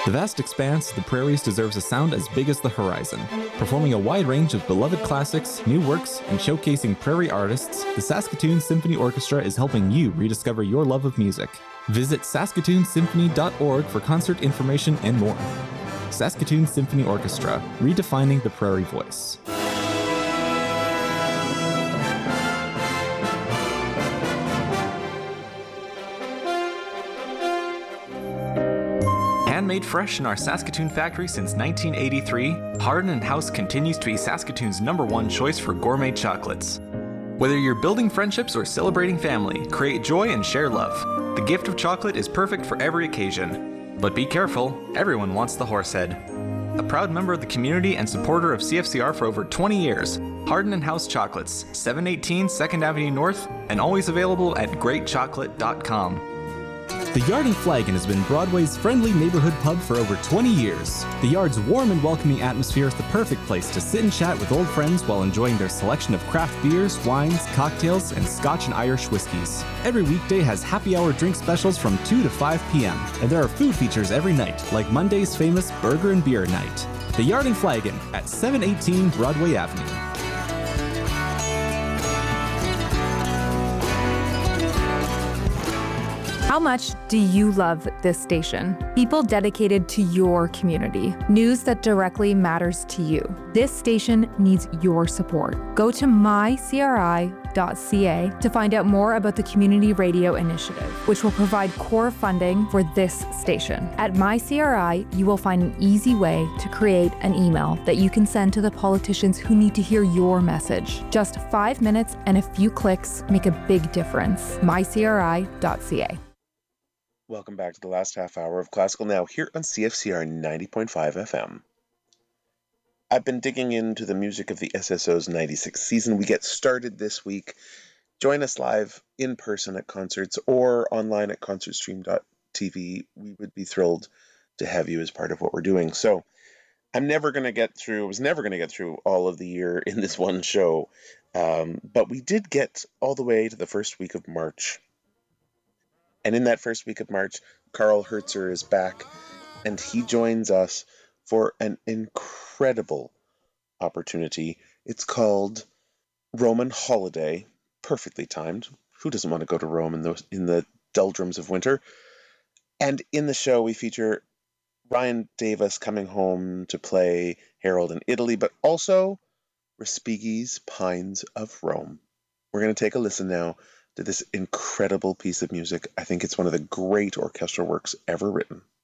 The vast expanse of the prairies deserves a sound as big as the horizon. Performing a wide range of beloved classics, new works, and showcasing prairie artists, the Saskatoon Symphony Orchestra is helping you rediscover your love of music. Visit saskatoonsymphony.org for concert information and more. Saskatoon Symphony Orchestra, redefining the prairie voice. Handmade fresh in our Saskatoon factory since 1983, Hardin & House continues to be Saskatoon's #1 choice for gourmet chocolates. Whether you're building friendships or celebrating family, create joy and share love. The gift of chocolate is perfect for every occasion. But be careful, everyone wants the horsehead. A proud member of the community and supporter of CFCR for over 20 years, Hardin & House Chocolates, 718 2nd Avenue North, and always available at greatchocolate.com. The Yard in Flaggen has been Broadway's friendly neighborhood pub for over 20 years. The Yard's warm and welcoming atmosphere is the perfect place to sit and chat with old friends while enjoying their selection of craft beers, wines, cocktails, and Scotch and Irish whiskeys. Every weekday has happy hour drink specials from 2 to 5 p.m., and there are food features every night, like Monday's famous Burger and Beer Night. The Yard in Flaggen at 718 Broadway Avenue. How much do you love this station? People dedicated to your community. News that directly matters to you. This station needs your support. Go to mycri.ca to find out more about the Community Radio Initiative, which will provide core funding for this station. At MyCRI, you will find an easy way to create an email that you can send to the politicians who need to hear your message. Just 5 minutes and a few clicks make a big difference. mycri.ca. Welcome back to the last half hour of Classical Now here on CFCR 90.5 FM. I've been digging into the music of the SSO's 96th season. We get started this week. Join us live in person at concerts or online at concertstream.tv. We would be thrilled to have you as part of what we're doing. So I was never going to get through all of the year in this one show, but we did get all the way to the first week of March. And in that first week of March, Carl Herzer is back, and he joins us for an incredible opportunity. It's called Roman Holiday, perfectly timed. Who doesn't want to go to Rome in the doldrums of winter? And in the show, we feature Ryan Davis coming home to play Harold in Italy, but also Respighi's Pines of Rome. We're going to take a listen now to this incredible piece of music. I think it's one of the great orchestral works ever written.